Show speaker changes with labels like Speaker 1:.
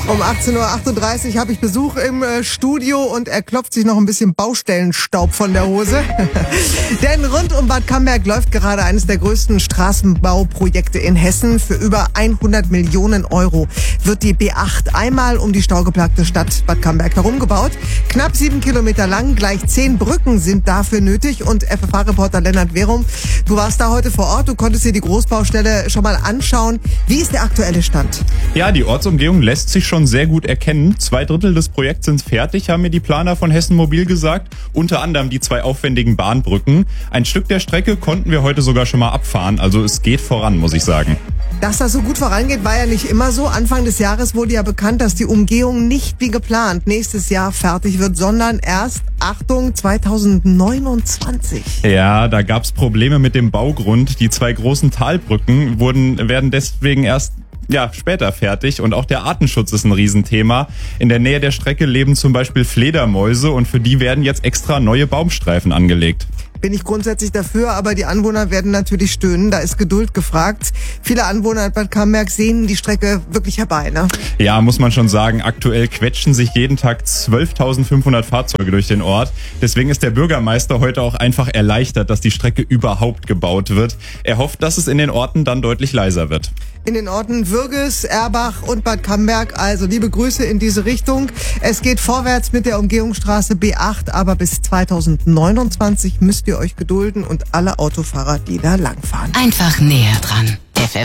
Speaker 1: Um 18.38 Uhr habe ich Besuch im Studio und er klopft sich noch ein bisschen Baustellenstaub von der Hose. Denn rund um Bad Camberg läuft gerade eines der größten Straßenbauprojekte in Hessen. Für über 100 Millionen Euro wird die B8 einmal um die staugeplagte Stadt Bad Camberg herumgebaut. Knapp 7 Kilometer lang, gleich 10 Brücken sind dafür nötig. Und FFH-Reporter Lennart Werum, du warst da heute vor Ort, du konntest dir die Großbaustelle schon mal anschauen. Wie ist der aktuelle Stand?
Speaker 2: Ja, die Ortsumgehung lässt sich schon sehr gut erkennen. 2/3 des Projekts sind fertig, haben mir die Planer von Hessen Mobil gesagt. Unter anderem die 2 aufwendigen Bahnbrücken. Ein Stück der Strecke konnten wir heute sogar schon mal abfahren. Also es geht voran, muss ich sagen.
Speaker 1: Dass das so gut vorangeht, war ja nicht immer so. Anfang des Jahres wurde ja bekannt, dass die Umgehung nicht wie geplant nächstes Jahr fertig wird, sondern erst, Achtung, 2029.
Speaker 2: Ja, da gab's Probleme mit dem Baugrund. Die 2 großen Talbrücken werden deswegen erst später fertig, und auch der Artenschutz ist ein Riesenthema. In der Nähe der Strecke leben zum Beispiel Fledermäuse und für die werden jetzt extra neue Baumstreifen angelegt.
Speaker 1: Bin ich grundsätzlich dafür, aber die Anwohner werden natürlich stöhnen. Da ist Geduld gefragt. Viele Anwohner in Bad Camberg sehen die Strecke wirklich herbei, ne?
Speaker 2: Ja, muss man schon sagen. Aktuell quetschen sich jeden Tag 12.500 Fahrzeuge durch den Ort. Deswegen ist der Bürgermeister heute auch einfach erleichtert, dass die Strecke überhaupt gebaut wird. Er hofft, dass es in den Orten dann deutlich leiser wird.
Speaker 1: In den Orten Würges, Erbach und Bad Camberg. Also liebe Grüße in diese Richtung. Es geht vorwärts mit der Umgehungsstraße B8, aber bis 2029 müsst ihr euch gedulden und alle Autofahrer, die da langfahren.
Speaker 3: Einfach näher dran.